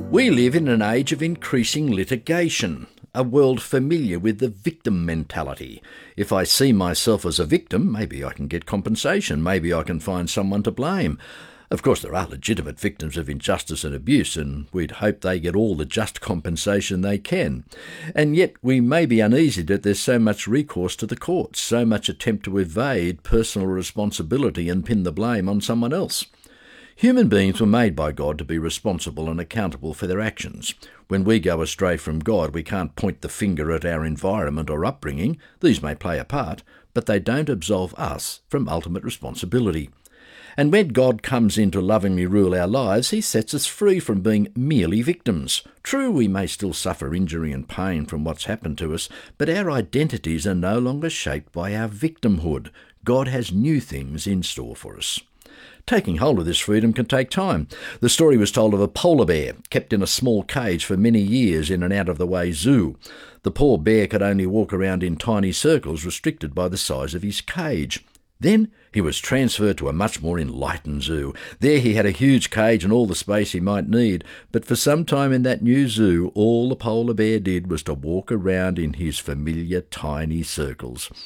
We live in an age of increasing litigation, a world familiar with the victim mentality. If I see myself as a victim, maybe I can get compensation, maybe I can find someone to blame. Of course, there are legitimate victims of injustice and abuse, and we'd hope they get all the just compensation they can. And yet we may be uneasy that there's so much recourse to the courts, so much attempt to evade personal responsibility and pin the blame on someone else. Human beings were made by God to be responsible and accountable for their actions. When we go astray from God, we can't point the finger at our environment or upbringing. These may play a part, but they don't absolve us from ultimate responsibility. And when God comes in to lovingly rule our lives, he sets us free from being merely victims. True, we may still suffer injury and pain from what's happened to us, but our identities are no longer shaped by our victimhood. God has new things in store for us. Taking hold of this freedom can take time. The story was told of a polar bear kept in a small cage for many years in an out-of-the-way zoo. The poor bear could only walk around in tiny circles restricted by the size of his cage. Then he was transferred to a much more enlightened zoo. There he had a huge cage and all the space he might need, but for some time in that new zoo, all the polar bear did was to walk around in his familiar tiny circles.